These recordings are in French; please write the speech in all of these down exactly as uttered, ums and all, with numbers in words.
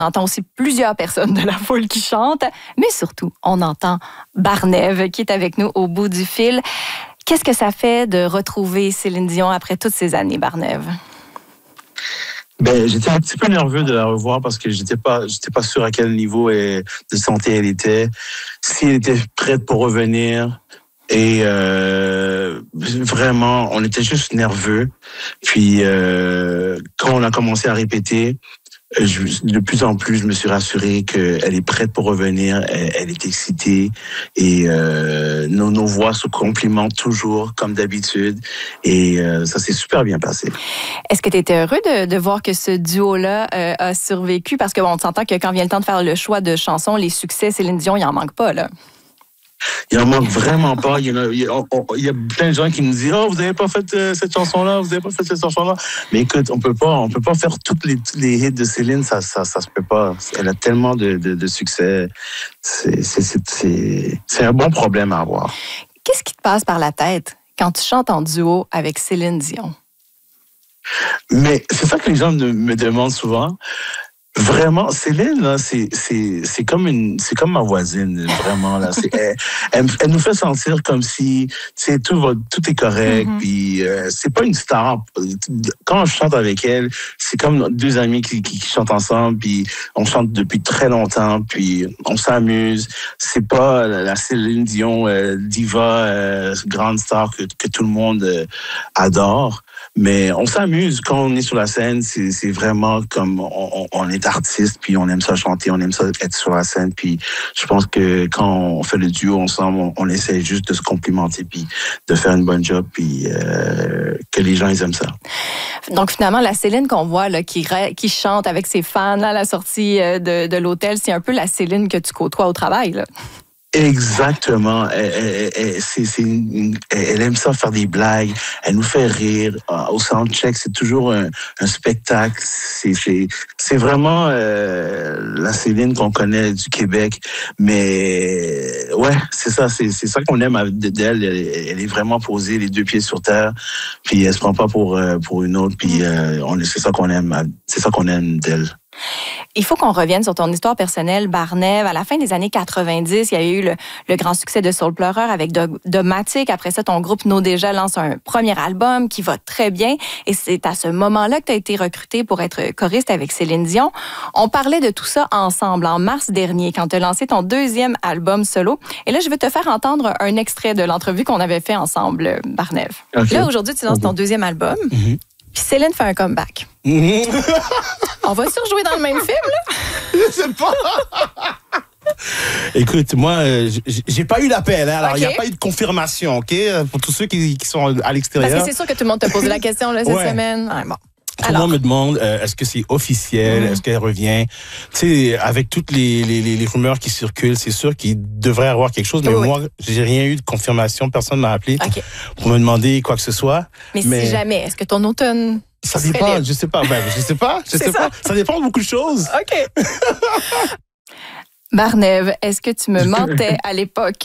On entend aussi plusieurs personnes de la foule qui chantent, mais surtout, on entend Barnève qui est avec nous au bout du fil. Qu'est-ce que ça fait de retrouver Céline Dion après toutes ces années, Barnève? Ben, j'étais un petit peu nerveux de la revoir parce que j'étais pas, j'étais pas sûr à quel niveau de santé elle était, si elle était prête pour revenir. Et euh, vraiment, on était juste nerveux. Puis euh, quand on a commencé à répéter, je, de plus en plus, je me suis rassuré qu'elle est prête pour revenir. Elle, elle est excitée et euh, nos, nos voix se complimentent toujours comme d'habitude. Et euh, ça s'est super bien passé. Est-ce que tu étais heureux de, de voir que ce duo-là euh, a survécu? Parce que bon, on s'entend que quand vient le temps de faire le choix de chansons, les succès Céline Dion, il en manque pas, là. Il en manque vraiment pas. Il y, a, il, y a, il y a plein de gens qui nous disent « Oh, vous n'avez pas fait euh, cette chanson-là, vous n'avez pas fait cette chanson-là. » Mais écoute, on peut pas, on peut pas faire toutes les, tous les hits de Céline, ça, ça, ça se peut pas. Elle a tellement de, de, de succès. C'est, c'est, c'est, c'est, c'est un bon problème à avoir. Qu'est-ce qui te passe par la tête quand tu chantes en duo avec Céline Dion? Mais c'est ça que les gens me demandent souvent. Vraiment, Céline, là, c'est, c'est, c'est comme une, c'est comme ma voisine, vraiment, là. C'est, elle, elle, elle nous fait sentir comme si, tu sais, tout va, tout est correct, mm-hmm. Puis euh, c'est pas une star. Quand je chante avec elle, c'est comme deux amis qui, qui, qui chantent ensemble, puis on chante depuis très longtemps, puis on s'amuse. C'est pas la Céline Dion, euh, diva, euh, grande star que, que tout le monde euh, adore. Mais on s'amuse quand on est sur la scène. C'est, c'est vraiment comme on, on est artiste, puis on aime ça chanter, on aime ça être sur la scène. Puis je pense que quand on fait le duo ensemble, on, on essaie juste de se complimenter, puis de faire une bonne job, puis euh, que les gens ils aiment ça. Donc finalement, la Céline qu'on voit là, qui, qui chante avec ses fans là, à la sortie de, de l'hôtel, c'est un peu la Céline que tu côtoies au travail, là. Exactement. Elle, elle, elle, c'est, c'est une, elle aime ça faire des blagues. Elle nous fait rire. Au soundcheck, c'est toujours un, un spectacle. C'est, c'est, c'est vraiment euh, la Céline qu'on connaît du Québec. Mais ouais, c'est ça. C'est, c'est ça qu'on aime d'elle. Elle, elle est vraiment posée, les deux pieds sur terre. Puis elle se prend pas pour pour une autre. Puis euh, on, c'est ça qu'on aime. C'est ça qu'on aime d'elle. Il faut qu'on revienne sur ton histoire personnelle, Barnève. À la fin des années quatre-vingt-dix, il y a eu le, le grand succès de Soul Pleureur avec Dogmatic. Après ça, ton groupe No Déjà lance un premier album qui va très bien. Et c'est à ce moment-là que tu as été recruté pour être choriste avec Céline Dion. On parlait de tout ça ensemble en mars dernier, quand tu as lancé ton deuxième album solo. Et là, je vais te faire entendre un extrait de l'entrevue qu'on avait fait ensemble, Barnève. Okay. Là, aujourd'hui, tu lances okay. ton deuxième album. Mm-hmm. Puis Céline fait un comeback. Mmh. On va surjouer dans le même film, là? Je sais pas. Écoute, moi, euh, j'ai pas eu l'appel, hein, alors il okay. n'y a pas eu de confirmation, OK? Pour tous ceux qui, qui sont à l'extérieur. Parce que c'est sûr que tout le monde te pose la question là, cette ouais. semaine. Ouais, bon. Tout Alors. le monde me demande, euh, est-ce que c'est officiel? Mmh. Est-ce qu'elle revient? Tu sais, avec toutes les, les, les rumeurs qui circulent, c'est sûr qu'il devrait y avoir quelque chose. Mais oui. moi, j'ai rien eu de confirmation. Personne ne m'a appelé okay. pour me demander quoi que ce soit. Mais, mais si jamais, est-ce que ton automne... Ça dépend, libre? je sais pas. Ben, je sais pas. Je sais ça. pas. Ça dépend de beaucoup de choses. OK. Barnève, est-ce que tu me mentais à l'époque?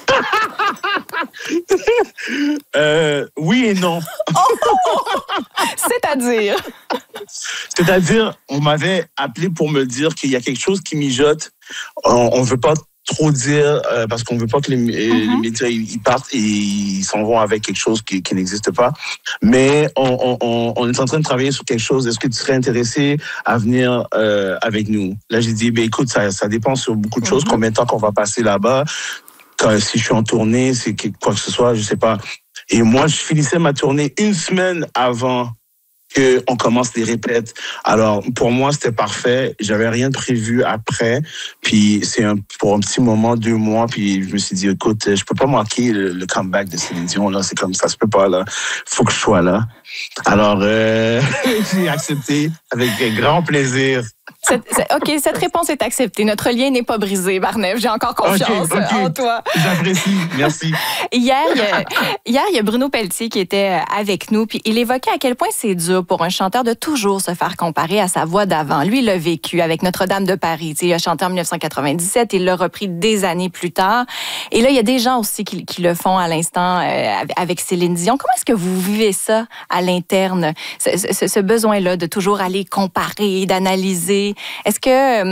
euh, oui et non. Oh! C'est-à-dire? C'est-à-dire, on m'avait appelé pour me dire qu'il y a quelque chose qui mijote. On ne veut pas trop dire euh, parce qu'on veut pas que les, mm-hmm. les médias ils partent et ils s'en vont avec quelque chose qui, qui n'existe pas. Mais on, on, on est en train de travailler sur quelque chose. Est-ce que tu serais intéressé à venir euh, avec nous? Là, j'ai dit, ben écoute, ça, ça dépend sur beaucoup de choses. Mm-hmm. Combien de temps qu'on va passer là-bas? Quand, si je suis en tournée, c'est quoi que ce soit, je sais pas. Et moi, je finissais ma tournée une semaine avant qu'on commence les répètes. Alors, pour moi, c'était parfait. J'avais rien de prévu après. Puis, c'est un, pour un petit moment, deux mois. Puis, je me suis dit, écoute, je peux pas manquer le, le comeback de Céline Dion, là. C'est comme ça, se peut pas, là. Faut que je sois là. Alors, euh, j'ai accepté avec grand plaisir. Cette, cette, OK, cette réponse est acceptée. Notre lien n'est pas brisé, Barnève. J'ai encore confiance okay, okay. en toi. J'apprécie. Merci. Hier, il y a, hier, il y a Bruno Pelletier qui était avec nous, puis il évoquait à quel point c'est dur pour un chanteur de toujours se faire comparer à sa voix d'avant. Lui, il l'a vécu avec Notre-Dame de Paris. T'sais, il a chanté en dix-neuf cent quatre-vingt-dix-sept, il l'a repris des années plus tard. Et là, il y a des gens aussi qui, qui le font à l'instant euh, avec Céline Dion. Comment est-ce que vous vivez ça à l'interne, ce, ce, ce besoin-là de toujours aller comparer, d'analyser? idées? Est-ce que